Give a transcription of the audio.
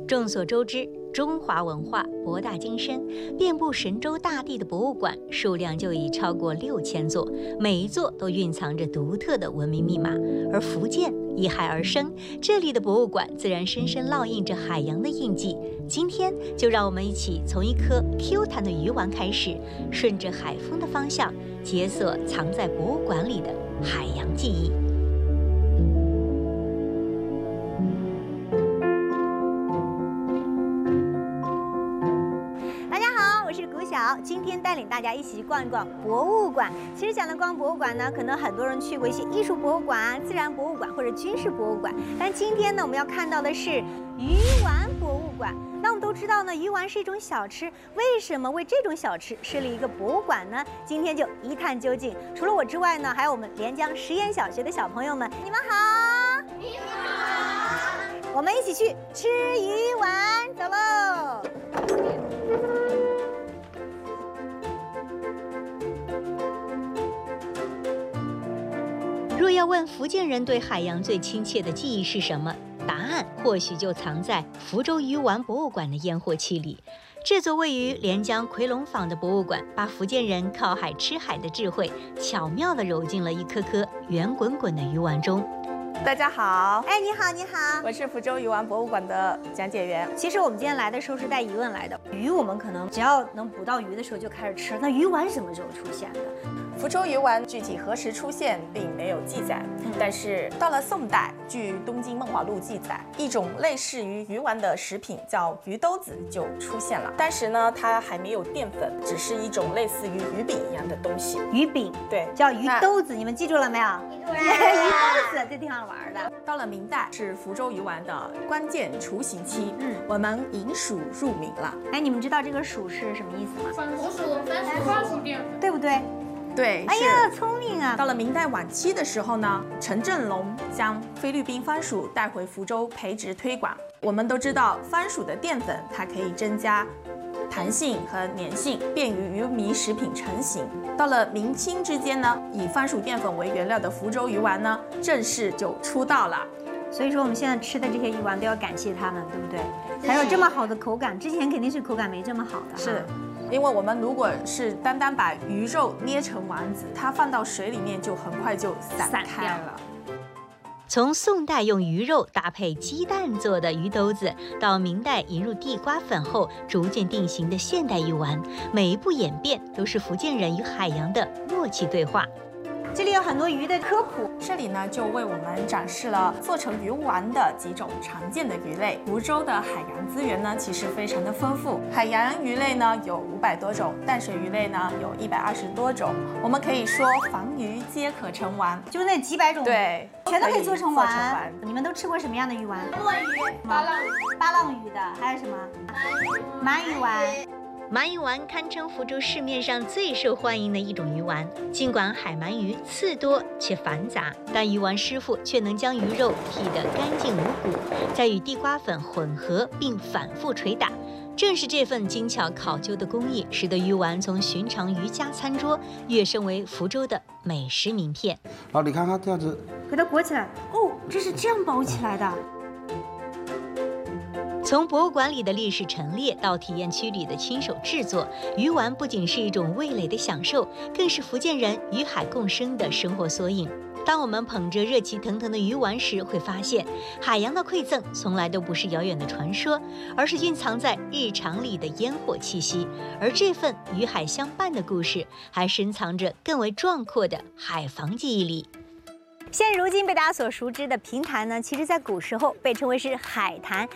众所周知，中华文化博大精深，遍布神州大地的博物馆数量就已超过6000座，每一座都蕴藏着独特的文明密码。而福建依海而生，这里的博物馆自然深深烙印着海洋的印记。今天就让我们一起从一颗 Q 弹的鱼丸开始，顺着海风的方向，解锁藏在博物馆里的海洋记忆。 今天带领大家一起逛一逛博物馆。其实讲到逛博物馆呢，可能很多人去过一些艺术博物馆、自然博物馆或者军事博物馆，但今天呢，我们要看到的是鱼丸博物馆。那我们都知道呢，鱼丸是一种小吃，为什么为这种小吃设立一个博物馆呢？今天就一探究竟。除了我之外呢，还有我们连江实验小学的小朋友们，你们好！你好！我们一起去吃鱼丸，走喽！ 若要问福建人对海洋最亲切的记忆是什么，答案或许就藏在福州鱼丸博物馆的烟火气里。这座位于连江奎龙坊的博物馆，把福建人靠海吃海的智慧巧妙地揉进了一颗颗圆滚滚的鱼丸中。 大家好， 你好，你好， 我是福州鱼丸博物馆的讲解员。 其实我们今天来的时候是带疑问来的，鱼我们可能只要能捕到鱼的时候就开始吃，那鱼丸什么时候出现的？ 福州鱼丸具体何时出现并没有记载，但是到了宋代，据《东京梦华录》记载，一种类似于鱼丸的食品叫鱼兜子就出现了。当时呢，它还没有淀粉，只是一种类似于鱼饼一样的东西。 鱼饼， 对， 叫鱼兜子，你们记住了没有？记住了。鱼兜子，这挺好玩的。 到了明代，是福州鱼丸的关键雏形期，我们以蜀入名了。 你们知道这个蜀是什么意思吗？ 番薯淀粉， 对不对？ 对， 哎呀，聪明啊！ 到了明代晚期的时候呢，陈振龙将菲律宾番薯带回福州培植推广。我们都知道，番薯的淀粉它可以增加弹性和粘性，便于鱼糜食品成型。到了明清之间呢，以番薯淀粉为原料的福州鱼丸呢，正式就出道了。 所以说，我们现在吃的这些鱼丸都要感谢他们，对不对？还有这么好的口感，之前肯定是口感没这么好的。 是。因为我们如果是单单把鱼肉捏成丸子，它放到水里面就很快就散开了。 从宋代用鱼肉搭配鸡蛋做的鱼兜子，到明代引入地瓜粉后逐渐定型的现代鱼丸，每一步演变都是福建人与海洋的默契对话。 这里有很多鱼的科普， 这里呢就为我们展示了做成鱼丸的几种常见的鱼类。福州的海洋资源呢其实非常的丰富，海洋鱼类呢有500多种，淡水鱼类呢有120多种。我们可以说凡鱼皆可成丸， 就是那几百种， 对， 全都可以做成丸。你们都吃过什么样的鱼丸？ 墨鱼、 巴浪鱼的，还有什么？鳗鱼丸。 鳗鱼丸堪称福州市面上最受欢迎的一种鱼丸。尽管海鳗鱼刺多且繁杂，但鱼丸师傅却能将鱼肉剔得干净无骨，再与地瓜粉混合并反复捶打。正是这份精巧考究的工艺，使得鱼丸从寻常渔家餐桌跃升为福州的美食名片。 好，你看它这样子， 给它裹起来。哦，这是这样包起来的。 从博物馆里的历史陈列到体验区里的亲手制作，鱼丸不仅是一种味蕾的享受，更是福建人与海共生的生活缩影。当我们捧着热气腾腾的鱼丸时，会发现海洋的馈赠从来都不是遥远的传说，而是蕴藏在日常里的烟火气息。而这份与海相伴的故事，还深藏着更为壮阔的海防记忆里。 现如今被大家所熟知的平潭呢，其实在古时候被称为是海坛，